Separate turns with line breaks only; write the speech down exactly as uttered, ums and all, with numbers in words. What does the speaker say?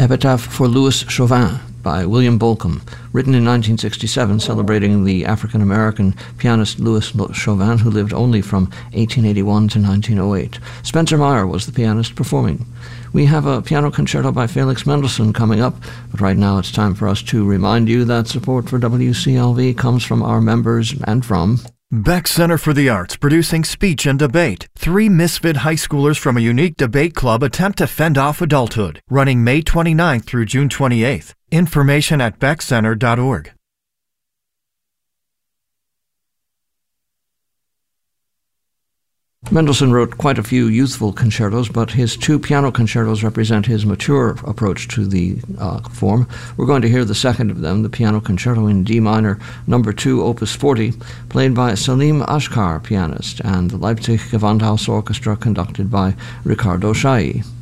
Epitaph for Louis Chauvin by William Bolcom, written in nineteen sixty-seven, celebrating the African-American pianist Louis Chauvin, who lived only from eighteen eighty-one to nineteen oh eight. Spencer Meyer was the pianist performing. We have a piano concerto by Felix Mendelssohn coming up, but right now it's time for us to remind you that support for W C L V comes from our members and from
Beck Center for the Arts, producing Speech and Debate. Three misfit high schoolers from a unique debate club attempt to fend off adulthood, running May twenty-ninth through June twenty-eighth. Information at beck center dot org.
Mendelssohn wrote quite a few youthful concertos, but his two piano concertos represent his mature approach to the uh, form. We're going to hear the second of them, the Piano Concerto in D minor, number two, opus forty, played by Salim Ashkar, pianist, and the Leipzig Gewandhaus Orchestra, conducted by Riccardo Schai.